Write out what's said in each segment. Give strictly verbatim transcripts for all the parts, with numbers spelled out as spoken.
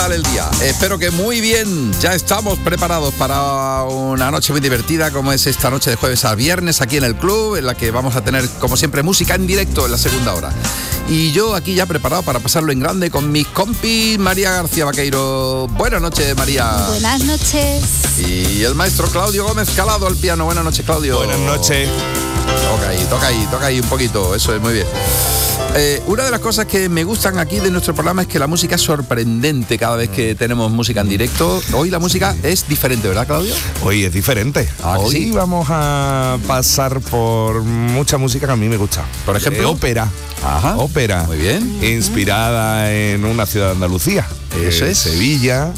tal el día? Espero que muy bien. Ya estamos preparados para una noche muy divertida como es esta noche de jueves a viernes aquí en el club, en la que vamos a tener como siempre música en directo en la segunda hora. Y yo aquí ya preparado para pasarlo en grande con mis compis María García Vaqueiro. Buenas noches, María. Buenas noches. Y el maestro Claudio Gómez Calado al piano. Buenas noches, Claudio. Buenas noches. Toca ahí, toca ahí, toca ahí un poquito. Eso es muy bien. Eh, una de las cosas que me gustan aquí de nuestro programa es que la música es sorprendente cada vez que tenemos música en directo. Hoy la música es diferente, ¿verdad, Claudio? Hoy es diferente. ¿Ah, Hoy sí? vamos a pasar por mucha música que a mí me gusta. Por ejemplo, eh, ópera. Ajá. Ópera. Muy bien. Inspirada en una ciudad de Andalucía. Eso eh, es. Sevilla.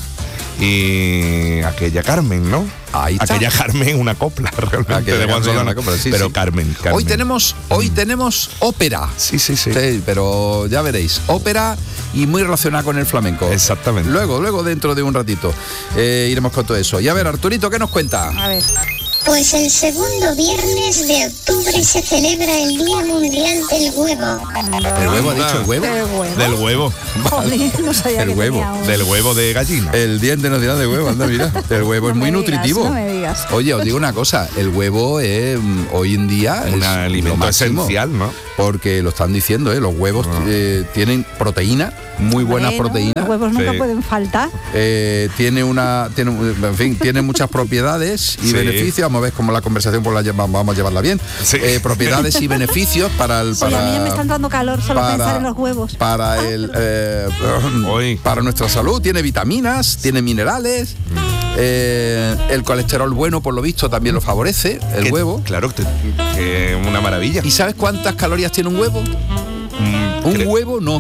Y aquella Carmen, ¿no? Ahí está. Aquella Carmen, una copla realmente Aquella de Juan Carmen, Solano. una copla, sí, pero sí. Carmen, Carmen. Hoy tenemos, hoy tenemos ópera. Sí, sí, sí. Sí, pero ya veréis, ópera y muy relacionada con el flamenco. Exactamente. Luego, luego dentro de un ratito eh, iremos con todo eso. Y a ver, Arturito, ¿qué nos cuenta? A ver. Pues el segundo viernes de octubre se celebra el Día Mundial del Huevo. ¿El huevo ha dicho el huevo? ¿El huevo? Del huevo. Jolín, no sabía El que huevo, tenía un- Del huevo de gallina. El Día Internacional del Huevo, anda, mira. El huevo es No muy me digas, nutritivo. no me digas. Oye, os digo una cosa, el huevo es, mm, hoy en día Un es alimento lo máximo, esencial, ¿no? Porque lo están diciendo, ¿eh? Los huevos Ah. eh, tienen proteína, muy buena Bueno, proteína. Los huevos nunca Sí. pueden faltar. Eh, tiene una tiene en fin tiene muchas propiedades y Sí. beneficios. Vamos a ver cómo la conversación pues la lleva- vamos a llevarla bien. Sí. Eh, propiedades y beneficios para el Oye, para, a mí ya me están dando calor solo para- pensar en los huevos. para el eh, Hoy. para nuestra salud. Tiene vitaminas, tiene minerales. Eh, el colesterol bueno, por lo visto, también lo favorece el Que- huevo. Claro, que, que una maravilla. ¿Y sabes cuántas calorías tiene un huevo? Mm, Un cre- huevo no.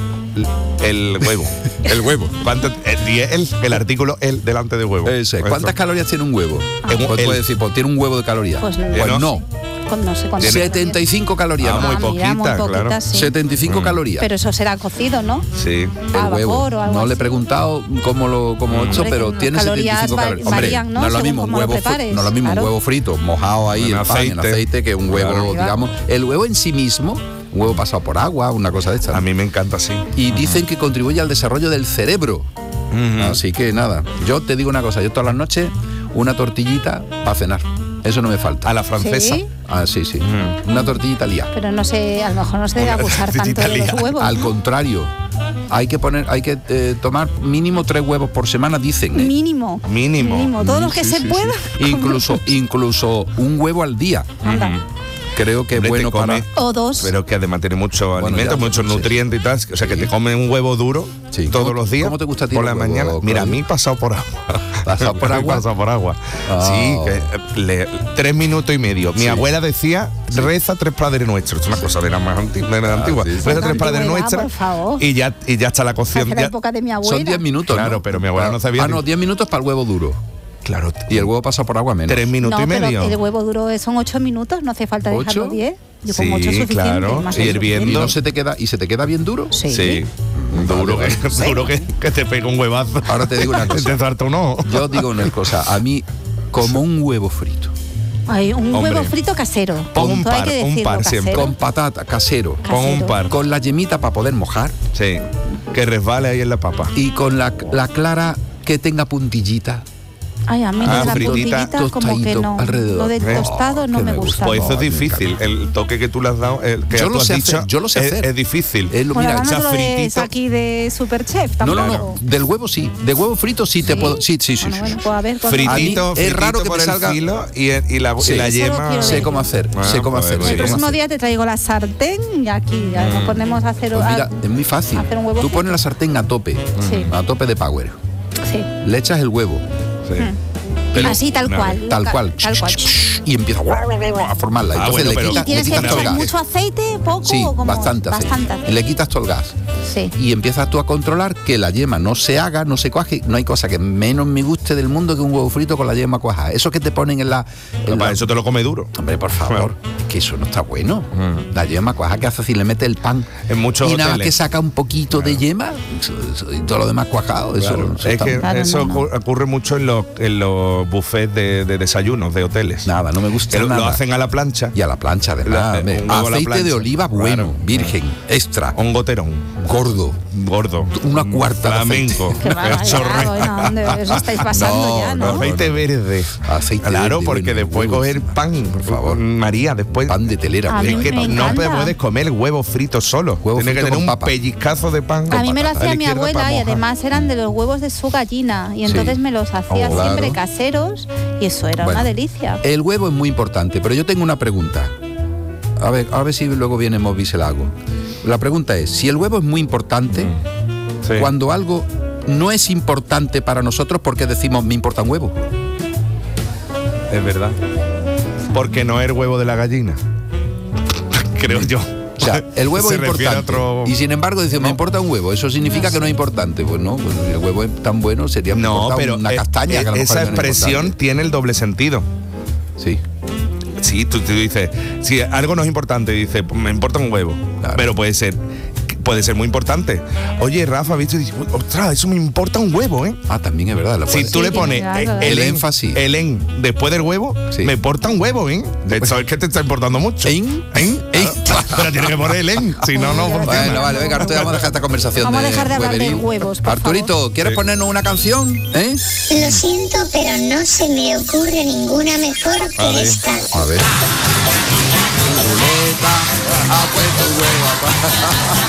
El huevo. El huevo. ¿Cuánto? El, y el, el artículo el delante de huevo. Ese. ¿Cuántas Eso. calorías tiene un huevo? El- Pues el- puede decir, pues tiene un huevo de calorías. Pues no. Pues no. no. Con no sé cuánto. setenta y cinco calorías. Ah, ¿no? muy Ah, mira, poquita, muy poquita, claro. sí. setenta y cinco Mm. calorías. Pero eso será cocido, ¿no? Sí. a el huevo. vapor o algo No le he así. preguntado cómo lo cómo Mm. hecho, Hombre, pero que tiene las setenta y cinco calorías calorías. va- Hombre, varían, ¿no? no es lo Según mismo un cómo lo huevo, fri- prepares, no es lo mismo claro. un huevo frito, mojado ahí En el pan en aceite. aceite que un huevo, Claro. digamos, el huevo en sí mismo, un huevo pasado por agua, una cosa de esta. A mí me encanta así. Y dicen que contribuye al desarrollo del cerebro. Ujú. Así que nada, yo te digo una cosa, yo todas las noches una tortillita para cenar. Eso no me falta. A la francesa. Sí. Ah, sí, sí. Mm. Una tortilla italiana. Pero no sé, a lo mejor no se debe Una abusar tanto de los italiana. huevos. Al ¿no? contrario, hay que poner, hay que eh, tomar mínimo tres huevos por semana, dicen. ¿eh? Mínimo. Mínimo. Mínimo. Todos los que Sí, se sí, sí. pueda. Incluso, incluso un huevo al día. Anda. Creo que es Hombre, bueno te come- para. O dos. Pero que además tiene muchos Bueno, alimentos, ya, muchos sí. nutrientes y tal. O sea, que te comen un huevo duro Sí. todos ¿Cómo- los días. cómo te gusta a ti por el la huevo, mañana? Mira, a Claudio? mí pasado por agua. ¿Pasado por A mí agua? pasado por agua. Ah. Sí, que, eh, le- tres minutos y medio. Mi Sí. abuela decía, reza tres padres nuestros. Es una cosa de la más antigua. De la Ah, antigua. sí, sí. Reza tres padres Antigüedad, nuestros. por favor. Y ya, y ya está la cocción. Hace la ya- época de mi abuela. Son diez minutos. Claro, ¿no? pero mi abuela no sabía Ah, ni- no, diez minutos para el huevo duro. Claro. Y el huevo pasa por agua menos. Tres minutos No, y pero medio. el huevo duro es- son ocho minutos, no hace falta dejarlo ¿Ocho? diez. Yo con Sí, ocho es suficiente. claro. más Y que hirviendo. ¿Y suficiente. no se te queda, y se te queda bien duro? Sí. Sí. Duro, Vale, que, vale. duro que, que te pega un huevazo. Ahora te digo una cosa. Te salta un ojo. Yo digo una cosa, a mí, como un huevo frito, Ay, un Hombre. huevo frito casero. Pon un Todo hay par, que un decirlo, par siempre. casero. con patata, casero, Pon un par. con la yemita para poder mojar Sí. Que resbale ahí en la papa. y con la, la clara que tenga puntillita. Ay, a mí Ah, la fritita, puntillita como que tostadito no. alrededor. Lo del ¿Eh? tostado Oh, no que me me gusta. gusta. Pues eso es Ay, me difícil. El toque que tú le has dado, el que Yo tú lo has sé dicho, hacer, yo lo sé es, hacer. es difícil. Es lo- Bueno, mira, además echas no lo es fritito. aquí de Superchef no, tampoco. no, no, del huevo sí, de huevo frito sí, te ¿Sí? puedo, sí, sí, sí, Bueno, sí. bueno, pues a ver, cuando- Fritito, A mí es fritito raro que por me el salga- filo y, el- y la, y Sí. la Eso lo yema. quiero Sé ver. cómo hacer, Ah, sé cómo pues hacer, muy sé El bien. cómo próximo hacer. día te traigo la sartén y aquí ya nos ponemos a hacer. Pues mira, a- es muy fácil. hacer un huevo Tú frito. pones la sartén a tope, Sí. a tope de power. Sí. Le echas el huevo, Sí. Pero- Así, tal no, cual. tal loca- cual, Tal cual. y empieza a formarla. Ah, Entonces bueno, le pero- quitas, ¿Y tienes le que quitas todo el echar gas. mucho aceite, poco Sí, o como bastante aceite. bastante aceite? Le quitas todo el gas. Sí. Y empiezas tú a controlar que la yema no se haga, no se cuaje. No hay cosa que menos me guste del mundo que un huevo frito con la yema cuajada. Eso que te ponen en la... en Papá, la- eso te lo come duro. Hombre, por favor, es que eso no está bueno. Mm. La yema cuajada que hace si le mete el pan En muchos y nada más hoteles. que saca un poquito de yema eso- eso- y todo lo demás cuajado. Eso, Claro, eso es está- que Claro, eso no, no. ocur- ocurre mucho en los, en los buffets de, de desayunos de hoteles. Nada, no me gusta Que lo, nada. lo hacen a la plancha. Y a la plancha, ¿verdad? Lo- un huevo a la Aceite plancha. de oliva bueno, Claro. virgen, extra. Un goterón. Gordo. Gordo. Una cuarta de flamenco. Qué barbaridad, bueno, ¿dónde os estáis pasando No, ya, no, no? no. Aceite verde. Aceite Claro, verde, porque bueno, después huevos. coger pan, Por favor. María, después Pan de telera. A güey. mí es que me no encanta. puedes comer huevo frito solo. Huevo Tiene que frito tener con un papa. pellizcazo de pan. A mí me lo A la hacía mi izquierda abuela para y mojar. además eran de los huevos de su gallina y entonces Sí. me los hacía Oh, siempre claro. caseros y eso era Bueno, una delicia. El huevo es muy importante, pero yo tengo una pregunta. A ver, a ver si luego viene Moby y se la hago. La pregunta es, si el huevo es muy importante, Sí. cuando algo no es importante para nosotros, ¿por qué decimos me importa un huevo? Es verdad. Porque no es el huevo de la gallina. Creo yo. O sea, el huevo Se es refiere a importante. otro- Y sin embargo dice, me No. importa un huevo. ¿Eso significa que no es importante? Pues no, pues si el huevo es tan bueno, sería me No, importa pero una eh, castaña. eh, que a lo mejor esa no es expresión importante. tiene el doble sentido. Sí. Sí, tú, tú dices, si algo no es importante, dices, me importa un huevo. Claro. Pero puede ser, puede ser muy importante. Oye, Rafa, ¿viste? Dice, ostras, eso me importa un huevo, ¿eh? Ah, también es verdad. la Si puedes- tú le tiene pones algo, eh, El en, énfasis. el en después del huevo, Sí. me importa un huevo, ¿eh? De hecho, es que te está importando mucho. ¿En? ¿En? ¿En? Claro, pero tiene que poner el en, si no, no funciona. Bueno, vale, venga, ahora te vamos a dejar esta conversación. Vamos a dejar de hablar de hueverín. huevos, por Arturito, favor. ¿quieres Sí. ponernos una canción? ¿Eh? Lo siento, pero no se me ocurre ninguna mejor que A ver. esta. A ver. Ruleta, ha puesto un huevo.